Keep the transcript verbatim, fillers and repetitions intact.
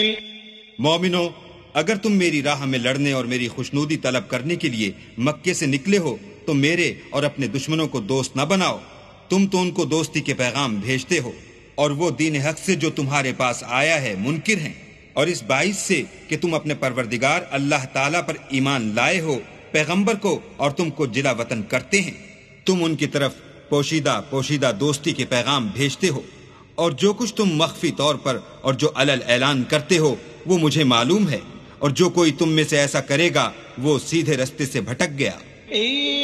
मोमिनो, अगर तुम मेरी राह में लड़ने और मेरी खुशनूदी तलब करने के लिए मक्के से निकले हो तो मेरे और अपने दुश्मनों को दोस्त न बनाओ। तुम तो उनको दोस्ती के पैगाम भेजते हो और वो दीन हक से जो तुम्हारे पास आया है मुनकिर हैं, और इस बाइस से कि तुम अपने परवरदिगार अल्लाह ताला पर ईमान लाए हो, पैगंबर को और तुमको जिला वतन करते हैं। तुम उनकी तरफ पोशीदा पोशीदा दोस्ती के पैगाम भेजते हो, और जो कुछ तुम मख्फी तौर पर और जो अलल ऐलान करते हो वो मुझे मालूम है, और जो कोई तुम में से ऐसा करेगा वो सीधे रास्ते से भटक गया।